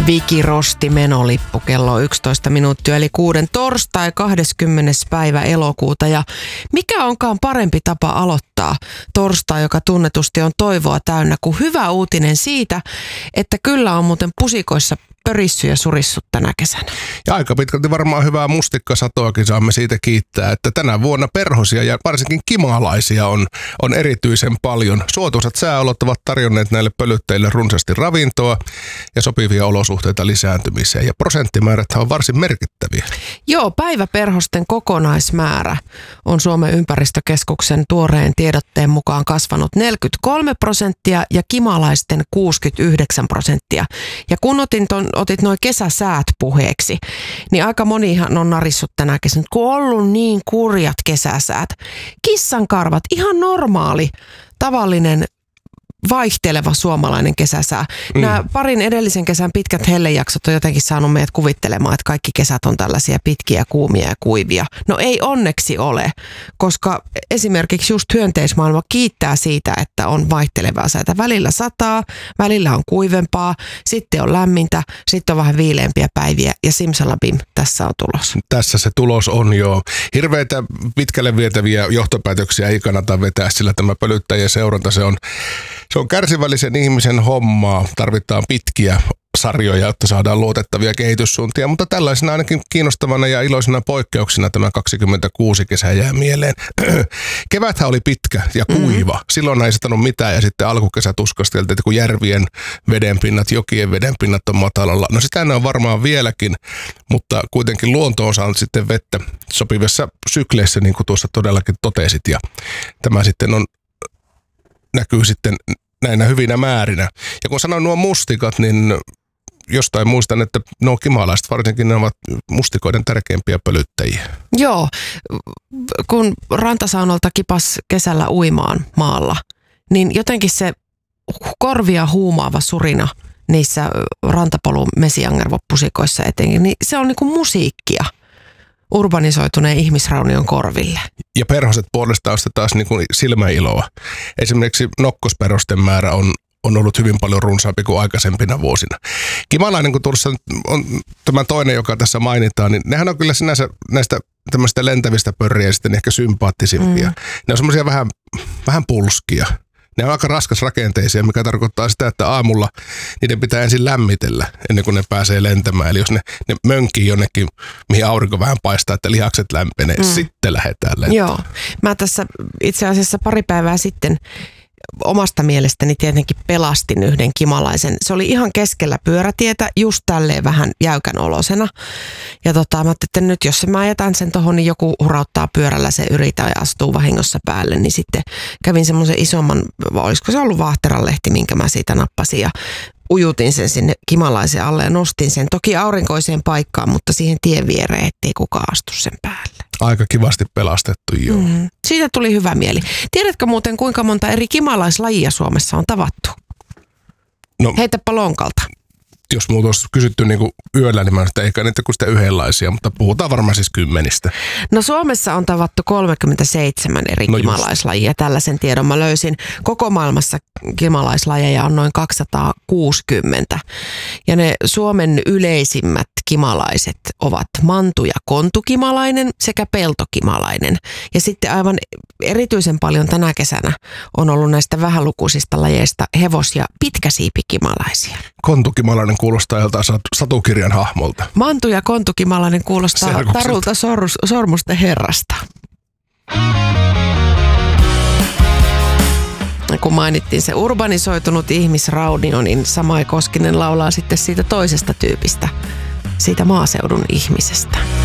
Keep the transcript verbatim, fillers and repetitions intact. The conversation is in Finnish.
Viki Rosti menolippu kello yksitoista minuuttia eli kuuden torstai kahdeskymmenes päivä elokuuta. Ja mikä onkaan parempi tapa aloittaa torstai, joka tunnetusti on toivoa täynnä, kuin hyvä uutinen siitä, että kyllä on muuten pusikoissa pörissy ja surissut tänä kesänä. Ja aika pitkälti varmaan hyvää mustikkasatoakin saamme siitä kiittää, että tänä vuonna perhosia ja varsinkin kimalaisia on, on erityisen paljon. Suotuisat sääolot ovat tarjonneet näille pölyttäjille runsaasti ravintoa ja sopivia olosuhteita lisääntymiseen. Ja prosenttimäärät on varsin merkittäviä. Joo, päiväperhosten kokonaismäärä on Suomen ympäristökeskuksen tuoreen tiedotteen mukaan kasvanut neljäkymmentäkolme prosenttia ja kimalaisten kuusikymmentäyhdeksän prosenttia. Ja kun otin ton, otit nuo kesäsäät puheeksi, niin aika monihan on narissut tänä kesänä, kun on ollut niin kurjat kesäsäät. Kissankarvat, ihan normaali, tavallinen, vaihteleva suomalainen kesäsää. Mm. Nämä parin edellisen kesän pitkät hellejaksot on jotenkin saanut meidät kuvittelemaan, että kaikki kesät on tällaisia pitkiä, kuumia ja kuivia. No ei onneksi ole, koska esimerkiksi just hyönteismaailma kiittää siitä, että on vaihtelevaa säätä. Välillä sataa, välillä on kuivempaa, sitten on lämmintä, sitten on vähän viileämpiä päiviä ja simsalabim, tässä on tulos. Tässä se tulos on jo. Hirveitä pitkälle vietäviä johtopäätöksiä ei kannata vetää, sillä tämä pölyttäjien seuranta, se on Se on kärsivällisen ihmisen hommaa. Tarvitaan pitkiä sarjoja, jotta saadaan luotettavia kehityssuuntia, mutta tällaisena ainakin kiinnostavana ja iloisena poikkeuksena tämä kaksikymmentäkuusi kesä jää mieleen. Keväthän oli pitkä ja kuiva. Mm-hmm. Silloin ei satanut mitään ja sitten alkukesä tuskasteltiin, että kun järvien vedenpinnat, jokien vedenpinnat on matalalla. No sitä ne on varmaan vieläkin, mutta kuitenkin luonto on saanut sitten vettä sopivissa sykleissä, niin kuin tuossa todellakin totesit. Ja tämä sitten on näkyy sitten näinä hyvinä määrinä. Ja kun sanoin nuo mustikat, niin jostain muistan, että nuo kimalaiset varsinkin ne ovat mustikoiden tärkeimpiä pölyttäjiä. Joo, kun rantasaunolta kipas kesällä uimaan maalla, niin jotenkin se korvia huumaava surina niissä rantapolun mesiangervopusikoissa etenkin, niin se on niin kuin musiikkia urbanisoituneen ihmisraunion korville. Ja perhoset puolestaan sitten taas niin kuin silmäiloa. Esimerkiksi nokkosperhosten määrä on, on ollut hyvin paljon runsaampi kuin aikaisempina vuosina. Kimalainen, kun tuossa on tämä toinen, joka tässä mainitaan, niin nehän on kyllä sinänsä näistä tämmöistä lentävistä pörriä sitten ehkä sympaattisimpia. Mm. Ne on semmoisia vähän, vähän pulskia. Ne on aika raskasrakenteisia, mikä tarkoittaa sitä, että aamulla niiden pitää ensin lämmitellä ennen kuin ne pääsee lentämään. Eli jos ne, ne mönkii jonnekin, mihin aurinko vähän paistaa, että lihakset lämpenee, mm. sitten lähdetään lentämään. Joo. Mä tässä itse asiassa pari päivää sitten omasta mielestäni tietenkin pelastin yhden kimalaisen. Se oli ihan keskellä pyörätietä, just tälleen vähän jäykän olosena. Ja tota, mä ajattelin, että nyt jos mä jätän sen tohon, niin joku hurauttaa pyörällä se yritä ja astuu vahingossa päälle. Niin sitten kävin semmoisen isomman, olisiko se ollut vaahteralehti, minkä mä siitä nappasin ja ujutin sen sinne kimalaisen alle ja nostin sen. Toki aurinkoiseen paikkaan, mutta siihen tien viereen, ettei kukaan astu sen päälle. Aika kivasti pelastettu, joo. Mm-hmm. Siitä tuli hyvä mieli. Tiedätkö muuten, kuinka monta eri kimalaislajia Suomessa on tavattu? No, heitäpä lonkalta. Jos muuta olisi kysytty niin kuin yöllä, niin mä sanoin, että eikä niitä kuin sitä yhdenlaisia, mutta puhutaan varmaan siis kymmenistä. No Suomessa on tavattu kolmekymmentäseitsemän eri no kimalaislajia. Tällaisen tiedon mä löysin. Koko maailmassa kimalaislajeja on noin kaksisataakuusikymmentä. Ja ne Suomen yleisimmät kimalaiset ovat mantu- ja kontukimalainen sekä peltokimalainen. Ja sitten aivan erityisen paljon tänä kesänä on ollut näistä vähälukuisista lajeista hevos- ja pitkäsiipikimalaisia. Kontukimalainen kuulostaa joltain satukirjan hahmolta. Mantu- ja kontukimalainen kuulostaa Serkukset. Tarulta sormus, sormusten herrasta. Kun mainittiin se urbanisoitunut ihmisraunio, niin Samai Koskinen laulaa sitten siitä toisesta tyypistä, siitä maaseudun ihmisestä.